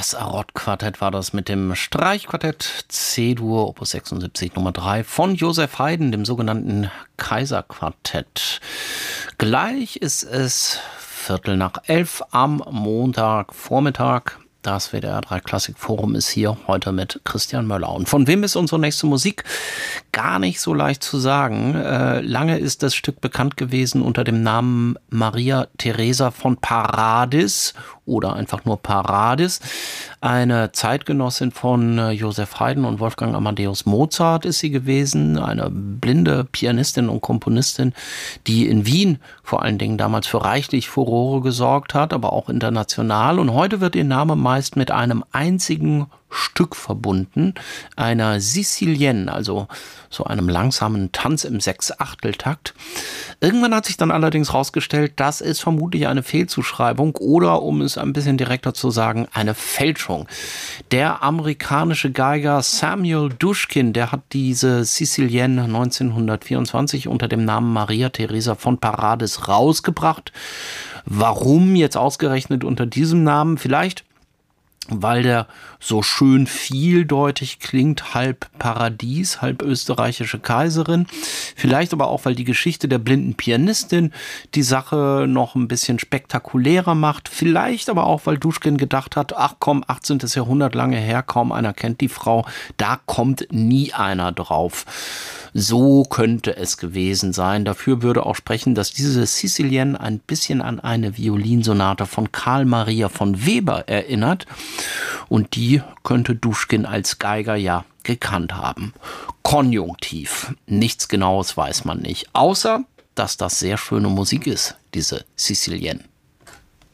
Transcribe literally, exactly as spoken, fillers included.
Das Arot-Quartett war das mit dem Streichquartett C-Dur Opus sechsundsiebzig Nummer drei von Joseph Haydn, dem sogenannten Kaiserquartett. Gleich ist es Viertel nach elf am Montagvormittag. Das W D R drei Klassik Forum ist hier heute mit Christian Möller. Und von wem ist unsere nächste Musik? Gar nicht so leicht zu sagen. Äh, lange ist das Stück bekannt gewesen unter dem Namen Maria Theresa von Paradis oder einfach nur Paradis. Eine Zeitgenossin von äh, Joseph Haydn und Wolfgang Amadeus Mozart ist sie gewesen. Eine blinde Pianistin und Komponistin, die in Wien vor allen Dingen damals für reichlich Furore gesorgt hat, aber auch international. Und heute wird ihr Name meist mit einem einzigen Stück verbunden, einer Sicilienne, also so einem langsamen Tanz im Sechsachteltakt. Irgendwann hat sich dann allerdings herausgestellt, das ist vermutlich eine Fehlzuschreibung oder, um es ein bisschen direkter zu sagen, eine Fälschung. Der amerikanische Geiger Samuel Dushkin, der hat diese Sicilienne neunzehnhundertvierundzwanzig unter dem Namen Maria Theresa von Paradis rausgebracht. Warum jetzt ausgerechnet unter diesem Namen? Vielleicht weil der so schön vieldeutig klingt, halb Paradies, halb österreichische Kaiserin. Vielleicht aber auch, weil die Geschichte der blinden Pianistin die Sache noch ein bisschen spektakulärer macht. Vielleicht aber auch, weil Duschkin gedacht hat, ach komm, achtzehnten Jahrhundert, lange her, kaum einer kennt die Frau, da kommt nie einer drauf. So könnte es gewesen sein. Dafür würde auch sprechen, dass diese Sicilienne ein bisschen an eine Violinsonate von Karl Maria von Weber erinnert. Und die könnte Duschkin als Geiger ja gekannt haben. Konjunktiv. Nichts Genaues weiß man nicht. Außer, dass das sehr schöne Musik ist, diese Sicilienne.